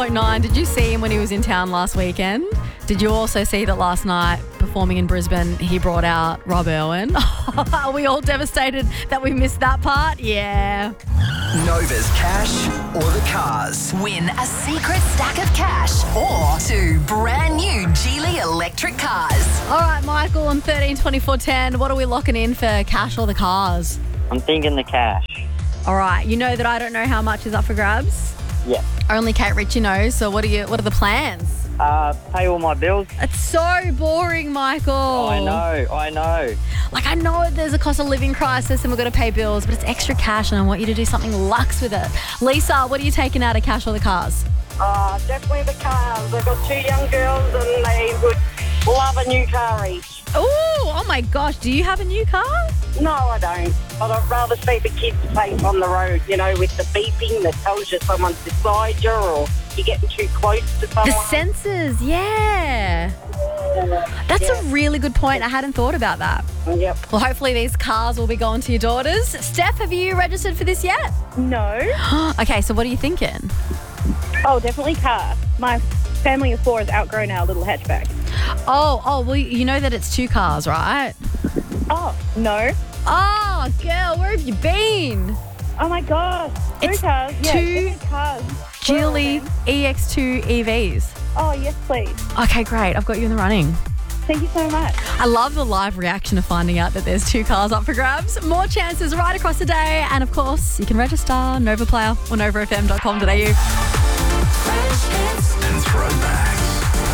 9. Did you see him when he was in town last weekend? Did you also see that last night performing in Brisbane, he brought out Rob Irwin? Are we all devastated that we missed that part? Yeah. Nova's cash or the cars. Win a secret stack of cash or 2 brand new Geely electric cars. All right, Michael, on 13 24 10, what are we locking in for cash or the cars? I'm thinking the cash. All right, you know that I don't know how much is up for grabs? Yeah. Only Kate Ritchie knows, so what are the plans? Pay all my bills. It's so boring, Michael. I know. Like, I know there's a cost of living crisis and we've got to pay bills, but it's extra cash and I want you to do something luxe with it. Lisa, what are you taking out of cash or the cars? Definitely the cars. I've got 2 young girls and they would love a new car each. Oh my gosh, do you have a new car? No, I don't. But I'd rather see the kids safe on the road, with the beeping that tells you someone's beside you or you're getting too close to someone. The sensors, yeah. That's a really good point. I hadn't thought about that. Yep. Well, hopefully these cars will be going to your daughters. Steph, have you registered for this yet? No. Okay, so what are you thinking? Oh, definitely car. My family of 4 has outgrown our little hatchback. Oh, well, you know that it's 2 cars, right? Oh, no. Oh, girl, where have you been? Oh, my gosh. 2 It's cars. Yeah, 2 different cars. Geely EX2 EVs. Oh, yes, please. Okay, great. I've got you in the running. Thank you so much. I love the live reaction of finding out that there's 2 cars up for grabs. More chances right across the day. And, of course, you can register Nova Player or novafm.com.au. Fresh hits and throwbacks.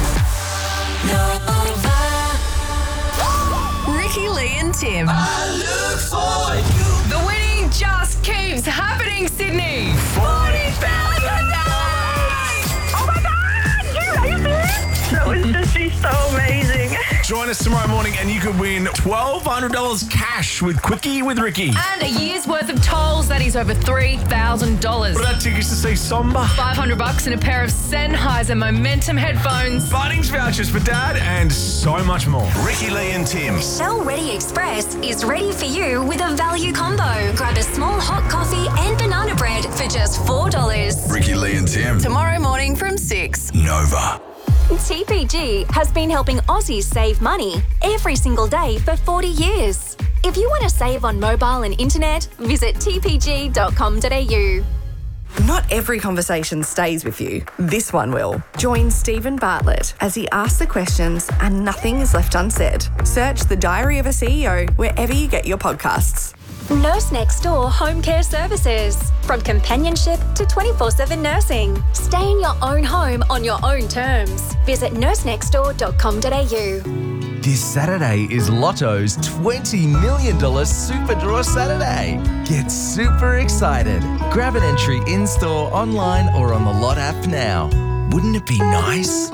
Ricky, Lee and Tim. I look for you. The winning just keeps happening, Sydney. 40,000 Oh, my God! Are you serious? That was just so amazing. Join us tomorrow morning and you could win $1,200 cash with Quickie with Ricky. And a year's worth of tolls, that is over $3,000. What about tickets to see Somber? $500 and a pair of Sennheiser Momentum headphones. Bunnings vouchers for Dad and so much more. Ricky, Lee and Tim. Shell Ready Express is ready for you with a value combo. Grab a small hot coffee and banana bread for just $4. Ricky, Lee and Tim. Tomorrow morning from 6. Nova. TPG has been helping Aussies save money every single day for 40 years. If you want to save on mobile and internet, visit tpg.com.au. Not every conversation stays with you. This one will. Join Stephen Bartlett as he asks the questions and nothing is left unsaid. Search The Diary of a CEO wherever you get your podcasts. Nurse Next Door Home Care Services. From companionship to 24/7 nursing. Stay in your own home on your own terms. Visit nursenextdoor.com.au. This Saturday is Lotto's $20 million Super Draw Saturday. Get super excited. Grab an entry in-store, online or on the Lot app now. Wouldn't it be nice?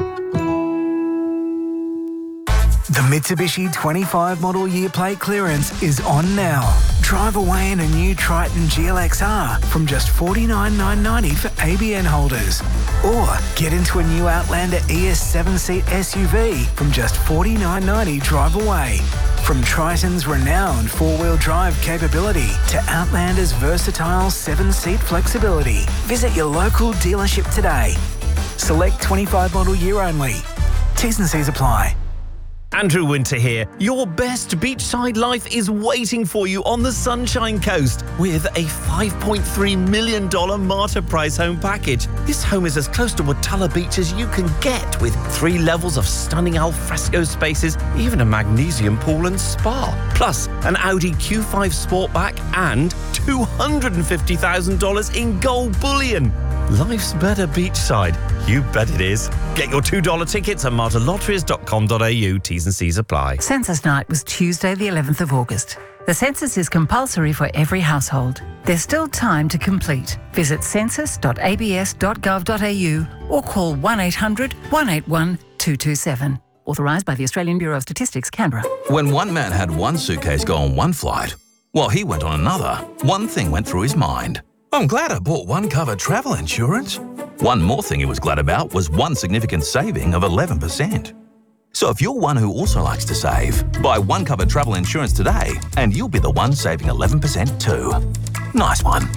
The Mitsubishi 25 model year plate clearance is on now. Drive away in a new Triton GLXR from just $49,990 for ABN holders. Or get into a new Outlander ES 7-seat SUV from just $49,990 drive away. From Triton's renowned 4-wheel drive capability to Outlander's versatile 7-seat flexibility. Visit your local dealership today. Select 25 model year only. T's and C's apply. Andrew Winter here. Your best beachside life is waiting for you on the Sunshine Coast with a $5.3 million Marta Price home package. This home is as close to Watala Beach as you can get with 3 levels of stunning alfresco spaces, even a magnesium pool and spa. Plus, an Audi Q5 Sportback and $250,000 in gold bullion. Life's better beachside. You bet it is. Get your $2 tickets at martalotteries.com.au. T's and C's apply. Census night was Tuesday the 11th of August. The census is compulsory for every household. There's still time to complete. Visit census.abs.gov.au or call 1800 181 227. Authorised by the Australian Bureau of Statistics, Canberra. When one man had one suitcase go on one flight, while he went on another, one thing went through his mind. I'm glad I bought OneCover travel insurance. One more thing he was glad about was one significant saving of 11%. So if you're one who also likes to save, buy OneCover travel insurance today and you'll be the one saving 11% too. Nice one.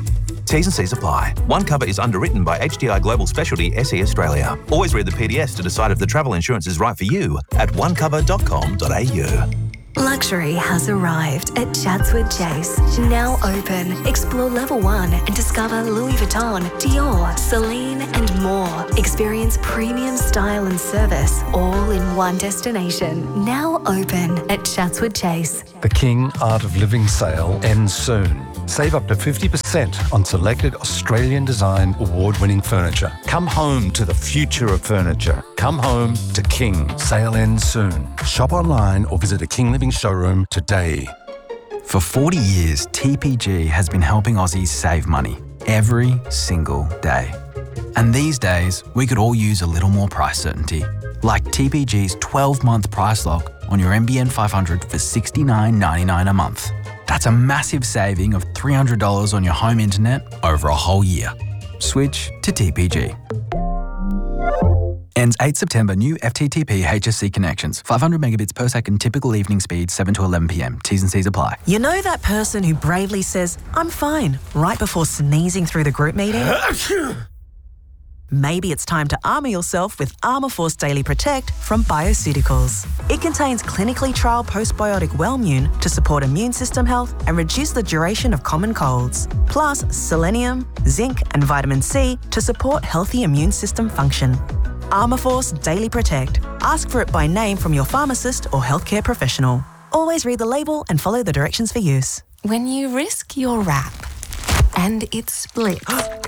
T's and C's apply. One Cover is underwritten by HDI Global Specialty SE Australia. Always read the PDS to decide if the travel insurance is right for you at onecover.com.au. Luxury has arrived at Chatswood Chase. Now open. Explore Level 1 and discover Louis Vuitton, Dior, Celine and more. Experience premium style and service all in one destination. Now open at Chatswood Chase. The King Art of Living sale ends soon. Save up to 50% on selected Australian design award-winning furniture. Come home to the future of furniture. Come home to King. Sale ends soon. Shop online or visit a King Living showroom today. For 40 years, TPG has been helping Aussies save money every single day. And these days, we could all use a little more price certainty. Like TPG's 12-month price lock on your NBN 500 for $69.99 a month. That's a massive saving of $300 on your home internet over a whole year. Switch to TPG. Ends 8 September. New FTTP HSC connections. 500 megabits per second. Typical evening speed 7 to 11 p.m. T's and C's apply. You know that person who bravely says, "I'm fine," right before sneezing through the group meeting? Maybe it's time to armour yourself with Armourforce Daily Protect from Bioceuticals. It contains clinically trialled postbiotic Wellmune to support immune system health and reduce the duration of common colds. Plus selenium, zinc and vitamin C to support healthy immune system function. Armourforce Daily Protect. Ask for it by name from your pharmacist or healthcare professional. Always read the label and follow the directions for use. When you risk your wrap and it splits,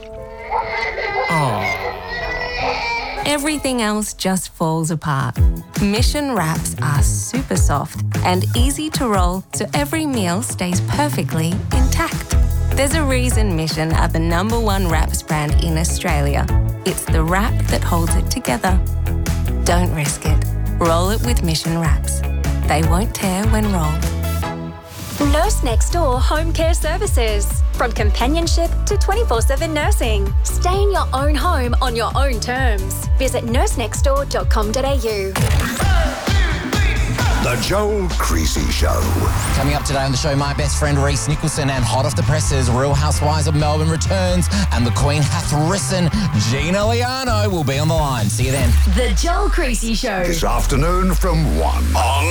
everything else just falls apart. Mission wraps are super soft and easy to roll so every meal stays perfectly intact. There's a reason Mission are the #1 wraps brand in Australia. It's the wrap that holds it together. Don't risk it. Roll it with Mission wraps. They won't tear when rolled. Nurse Next Door Home Care Services. From companionship to 24/7 nursing. Stay in your own home on your own terms. Visit nursenextdoor.com.au. The Joel Creasy Show. Coming up today on the show, my best friend Reece Nicholson, and hot off the presses, Real Housewives of Melbourne returns, and the Queen hath risen. Gina Liano will be on the line. See you then. The Joel Creasy Show. This afternoon from 1 on